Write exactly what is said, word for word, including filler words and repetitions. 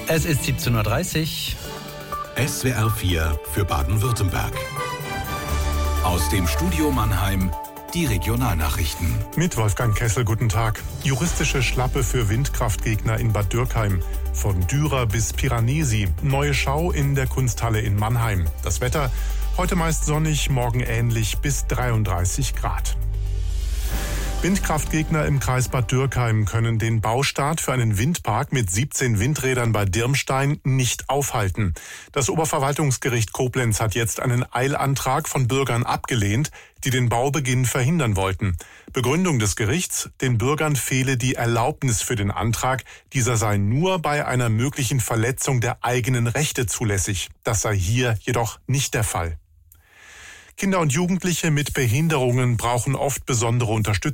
Es ist siebzehn Uhr dreißig. S W R vier für Baden-Württemberg. Aus dem Studio Mannheim die Regionalnachrichten. Mit Wolfgang Kessel, guten Tag. Juristische Schlappe für Windkraftgegner in Bad Dürkheim. Von Dürer bis Piranesi. Neue Schau in der Kunsthalle in Mannheim. Das Wetter heute meist sonnig, morgen ähnlich bis dreiunddreißig Grad. Windkraftgegner im Kreis Bad Dürkheim können den Baustart für einen Windpark mit siebzehn Windrädern bei Dirmstein nicht aufhalten. Das Oberverwaltungsgericht Koblenz hat jetzt einen Eilantrag von Bürgern abgelehnt, die den Baubeginn verhindern wollten. Begründung des Gerichts: Den Bürgern fehle die Erlaubnis für den Antrag. Dieser sei nur bei einer möglichen Verletzung der eigenen Rechte zulässig. Das sei hier jedoch nicht der Fall. Kinder und Jugendliche mit Behinderungen brauchen oft besondere Unterstützung.